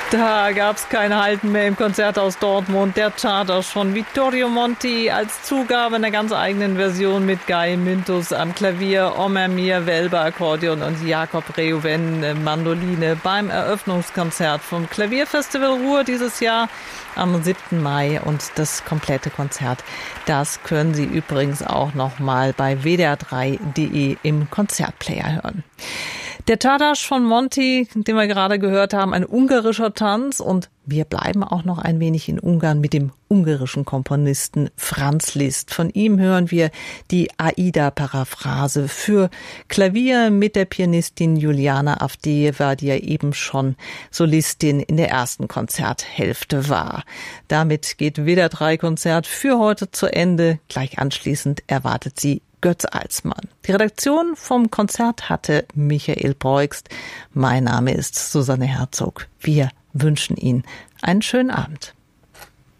Da gab's kein Halten mehr im Konzerthaus Dortmund. Der Chardasch von Vittorio Monti als Zugabe einer ganz eigenen Version mit Guy Mintus am Klavier, Omer Mir Welber Akkordeon und Jakob Reuven Mandoline beim Eröffnungskonzert vom Klavierfestival Ruhr dieses Jahr am 7. Mai. Und das komplette Konzert, das können Sie übrigens auch nochmal bei wdr3.de im Konzertplayer hören. Der Chardasch von Monti, den wir gerade gehört haben, ein ungarischer Tanz, und wir bleiben auch noch ein wenig in Ungarn mit dem ungarischen Komponisten Franz Liszt. Von ihm hören wir die Aida-Paraphrase für Klavier mit der Pianistin Juliana Avdejewa, die ja eben schon Solistin in der ersten Konzerthälfte war. Damit geht WDR 3 Konzert für heute zu Ende. Gleich anschließend erwartet Sie Götz Alsmann. Die Redaktion vom Konzert hatte Michael Breugst. Mein Name ist Susanne Herzog. Wir wünschen Ihnen einen schönen Abend.